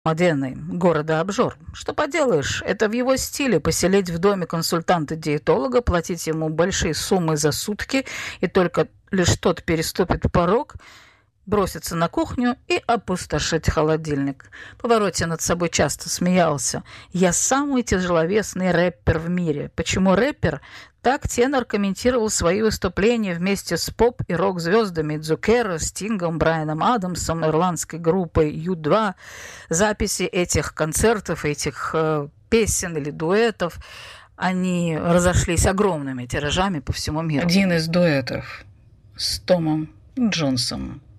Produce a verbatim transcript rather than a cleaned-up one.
Модены города обжор. Что поделаешь, это в его стиле поселить в доме консультанта-диетолога, платить ему большие суммы за сутки, и только лишь тот переступит порог, броситься на кухню и опустошить холодильник. Повороте над собой часто смеялся. Я самый тяжеловесный рэпер в мире. Почему рэпер? Так тенор комментировал свои выступления вместе с поп- и рок-звездами Дзукера, Стингом, Брайаном Адамсом, ирландской группой ю два. Записи этих концертов, этих э, песен или дуэтов, они разошлись огромными тиражами по всему миру. Один из дуэтов с Томом Джонсом.